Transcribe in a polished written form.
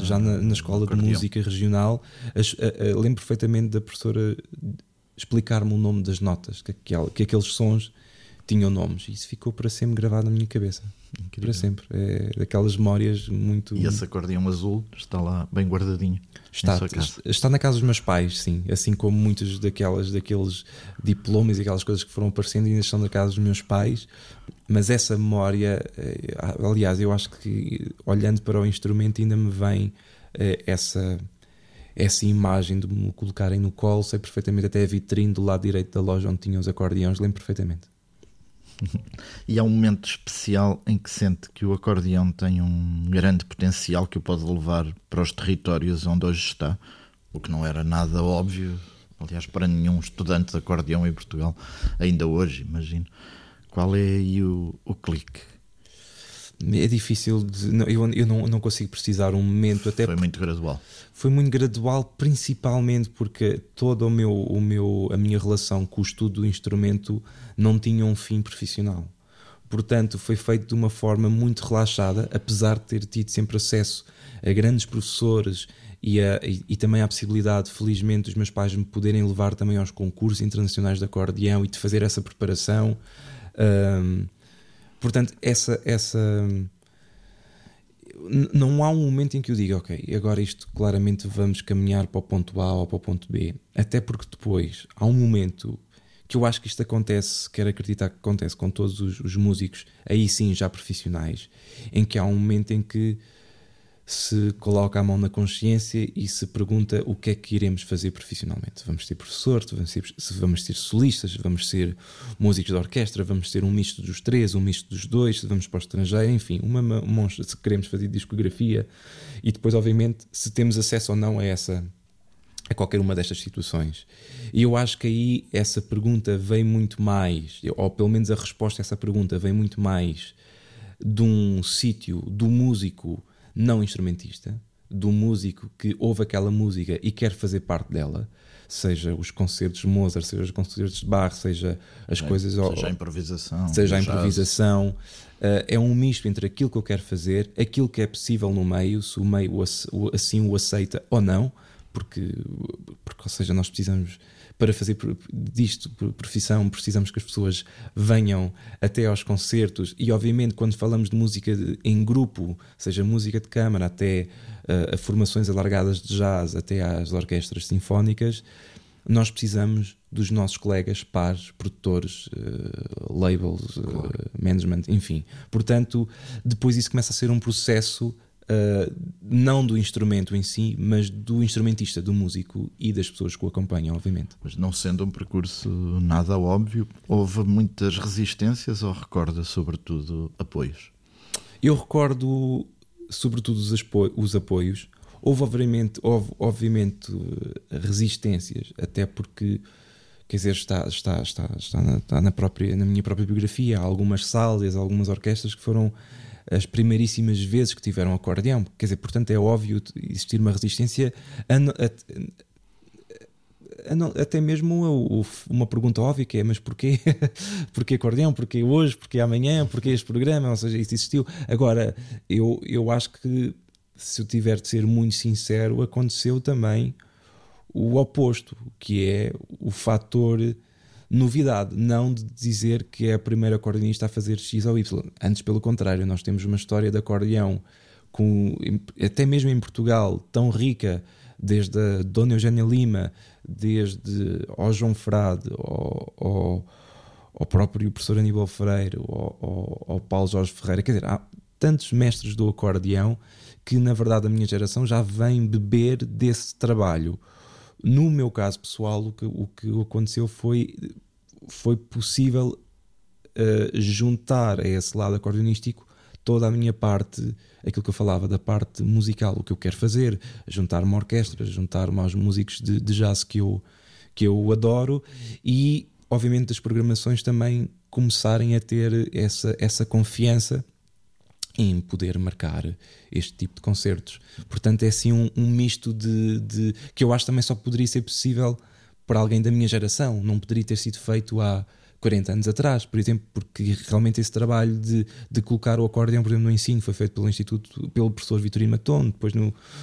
já na escola de música regional, lembro perfeitamente da professora explicar-me o nome das notas, que aqueles sons tinham nomes, e isso ficou para sempre gravado na minha cabeça. Incrível. Para sempre. É daquelas memórias muito. E esse acordeão azul está lá bem guardadinho. Está na casa dos meus pais, sim. Assim como muitos daqueles diplomas e aquelas coisas que foram aparecendo ainda estão na casa dos meus pais. Mas essa memória, aliás, eu acho que olhando para o instrumento ainda me vem essa imagem de me colocarem no colo. Sei perfeitamente, até a vitrine do lado direito da loja onde tinham os acordeões, lembro perfeitamente. E há um momento especial em que sente que o acordeão tem um grande potencial que o pode levar para os territórios onde hoje está, o que não era nada óbvio, aliás, para nenhum estudante de acordeão em Portugal, ainda hoje, imagino. Qual é aí o clique? É difícil, eu não consigo precisar um momento. Até foi muito gradual. Foi muito gradual, principalmente porque toda a minha relação com o estudo do instrumento não tinha um fim profissional. Portanto, foi feito de uma forma muito relaxada, apesar de ter tido sempre acesso a grandes professores e também a possibilidade, felizmente, dos meus pais me poderem levar também aos concursos internacionais de acordeão e de fazer essa preparação. Portanto, não há um momento em que eu diga, ok, agora isto claramente vamos caminhar para o ponto A ou para o ponto B. Até porque depois há um momento que eu acho que isto acontece, quero acreditar que acontece com todos os músicos, aí sim já profissionais, em que há um momento em que se coloca a mão na consciência e se pergunta o que é que iremos fazer profissionalmente. Vamos ser professores, vamos ser solistas, vamos ser músicos de orquestra, vamos ser um misto dos três, um misto dos dois, se vamos para o estrangeiro, enfim, se queremos fazer discografia, e depois, obviamente, se temos acesso ou não a qualquer uma destas situações. E eu acho que aí essa pergunta vem muito mais, ou pelo menos a resposta a essa pergunta vem muito mais de um sítio do músico não instrumentista, do músico que ouve aquela música e quer fazer parte dela, seja os concertos de Mozart, seja os concertos de Bach, seja as coisas... Seja a improvisação. Seja a improvisação. É um misto entre aquilo que eu quero fazer, aquilo que é possível no meio, se o meio assim o aceita ou não, porque ou seja, nós precisamos, para fazer disto profissão, precisamos que as pessoas venham até aos concertos, e obviamente quando falamos de música em grupo, seja música de câmara até a formações alargadas de jazz, até às orquestras sinfónicas, nós precisamos dos nossos colegas, pares, produtores, labels, management, enfim. Portanto, depois isso começa a ser um processo não do instrumento em si, mas do instrumentista, do músico e das pessoas que o acompanham, obviamente. Mas não sendo um percurso nada óbvio, houve muitas resistências ou recorda sobretudo apoios? Eu recordo sobretudo os apoios. Houve obviamente resistências, até porque, quer dizer, está na minha própria biografia. Há algumas salas, algumas orquestras que foram as primeiríssimas vezes que tiveram acordeão. Quer dizer, portanto é óbvio existir uma resistência até mesmo uma pergunta óbvia que é, mas porquê? Porquê acordeão? Porquê hoje? Porquê amanhã? Porquê este programa? Ou seja, isso existiu. Agora, eu acho que, se eu tiver de ser muito sincero, aconteceu também o oposto, que é o fator novidade, não de dizer que é a primeira acordeonista a fazer X ou Y. Antes, pelo contrário, nós temos uma história de acordeão, até mesmo em Portugal, tão rica, desde a Dona Eugénia Lima, desde ao João Frade, ao próprio professor Aníbal Freire, ao Paulo Jorge Ferreira. Quer dizer, há tantos mestres do acordeão que, na verdade, a minha geração já vem beber desse trabalho. No meu caso pessoal, o que aconteceu foi possível juntar a esse lado acordeonístico toda a minha parte, aquilo que eu falava da parte musical, o que eu quero fazer, juntar-me a orquestra, juntar-me aos músicos de jazz que eu adoro, e obviamente as programações também começarem a ter essa confiança em poder marcar este tipo de concertos. Portanto, é assim um misto de que eu acho também só poderia ser possível para alguém da minha geração, não poderia ter sido feito há 40 anos atrás, por exemplo, porque realmente esse trabalho de colocar o acordeão, por exemplo, no ensino foi feito pelo professor Vitorino Maton, depois no